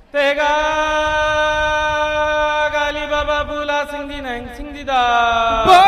तेगा गाली बाबा बुला सिंह जी नहीं सिंह जी दा